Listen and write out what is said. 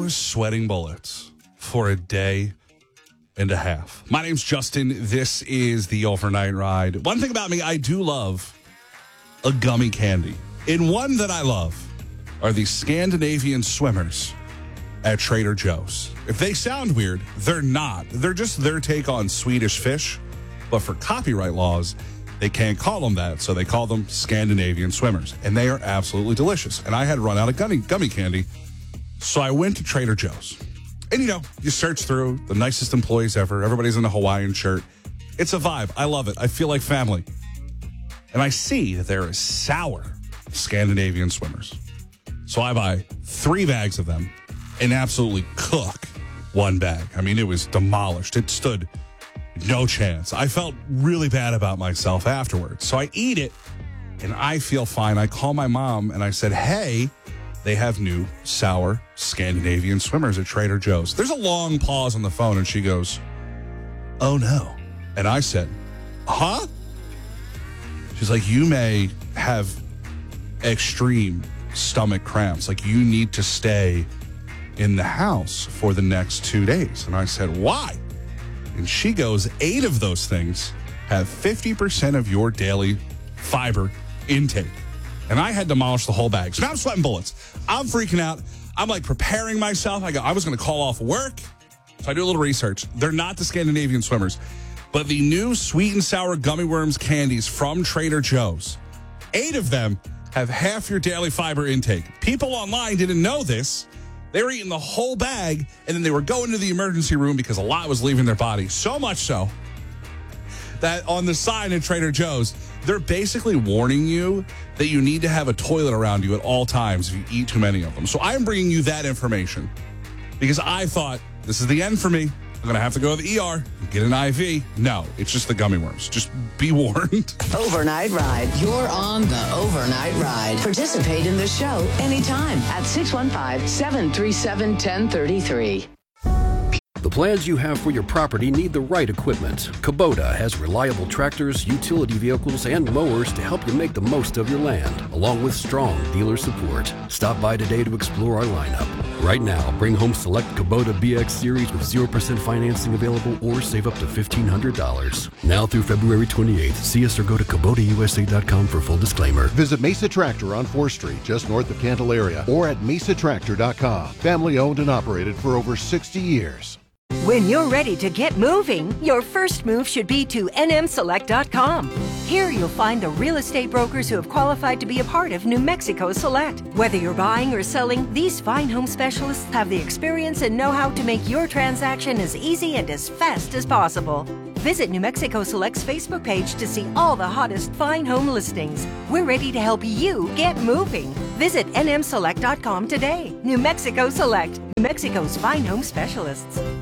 was sweating bullets for a day and a half. My name's Justin. This is the Overnight Ride. One thing about me, I do love a gummy candy. And one that I love are these Scandinavian swimmers at Trader Joe's. If they sound weird, they're not. They're just their take on Swedish fish. But for copyright laws, they can't call them that, so they call them Scandinavian swimmers. And they are absolutely delicious. And I had run out of gummy candy, so I went to Trader Joe's. And, you know, you search through the nicest employees ever. Everybody's in a Hawaiian shirt. It's a vibe. I love it. I feel like family. And I see that there is sour Scandinavian swimmers. So I buy 3 bags of them and absolutely cook 1 bag. I mean, it was demolished. It stood no chance. I felt really bad about myself afterwards. So I eat it and I feel fine. I call my mom and I said, hey, they have new sour Scandinavian swimmers at Trader Joe's. There's a long pause on the phone and she goes, oh no. And I said, huh? She's like, you may have extreme stomach cramps. Like, you need to stay in the house for the next 2 days. And I said, why? And she goes, 8 of those things have 50% of your daily fiber intake. And I had demolished the whole bag. So now I'm sweating bullets. I'm freaking out. I'm like preparing myself. I was going to call off work. So I do a little research. They're not the Scandinavian swimmers, but the new sweet and sour gummy worms candies from Trader Joe's. 8 of them have half your daily fiber intake. People online didn't know this. They were eating the whole bag, and then they were going to the emergency room because a lot was leaving their body. So much so that on the sign at Trader Joe's, they're basically warning you that you need to have a toilet around you at all times if you eat too many of them. So I'm bringing you that information because I thought, this is the end for me. I'm going to have to go to the ER and get an IV. No, it's just the gummy worms. Just be warned. Overnight Ride. You're on the Overnight Ride. Participate in the show anytime at 615-737-1033. The plans you have for your property need the right equipment. Kubota has reliable tractors, utility vehicles, and mowers to help you make the most of your land, along with strong dealer support. Stop by today to explore our lineup. Right now, bring home select Kubota BX Series with 0% financing available or save up to $1,500. Now through February 28th, see us or go to KubotaUSA.com for full disclaimer. Visit Mesa Tractor on 4th Street, just north of Candelaria, or at mesatractor.com. Family owned and operated for over 60 years. When you're ready to get moving, your first move should be to nmselect.com. Here you'll find the real estate brokers who have qualified to be a part of New Mexico Select. Whether you're buying or selling, these fine home specialists have the experience and know-how to make your transaction as easy and as fast as possible. Visit New Mexico Select's Facebook page to see all the hottest fine home listings. We're ready to help you get moving. Visit nmselect.com today. New Mexico Select, New Mexico's fine home specialists.